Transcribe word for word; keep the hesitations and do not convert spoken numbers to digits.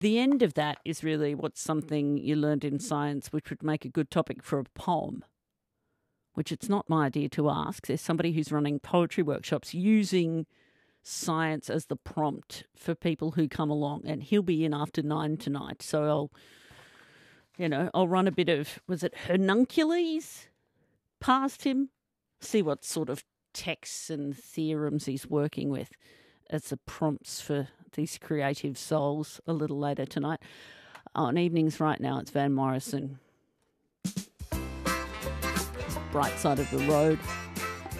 the end of that is really what's something you learned in science, which would make a good topic for a poem, which it's not my idea to ask. There's somebody who's running poetry workshops using science as the prompt for people who come along, and he'll be in after nine tonight. So I'll, you know, I'll run a bit of, was it Homunculus past him, see what sort of texts and theorems he's working with as the prompts for these creative souls a little later tonight. On evenings right now, it's Van Morrison. Bright Side of the Road.